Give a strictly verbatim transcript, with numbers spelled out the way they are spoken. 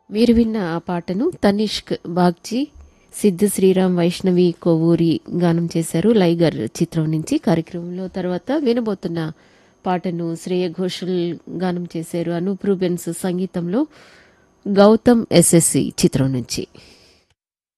మీరు విన్న ఆ పాటను తనిష్క్ బాగ్చి, సిద్ధు శ్రీరామ్, వైష్ణవి కొవ్వూరి గానం చేశారు లైగర్ చిత్రం నుంచి. కార్యక్రమంలో తర్వాత వినబోతున్న పాటను శ్రేయ ఘోషల్ గానం చేశారు అనూప్ రూబెన్స్ సంగీతంలో గౌతమ్ ఎస్ఎస్సి చిత్రం నుంచి.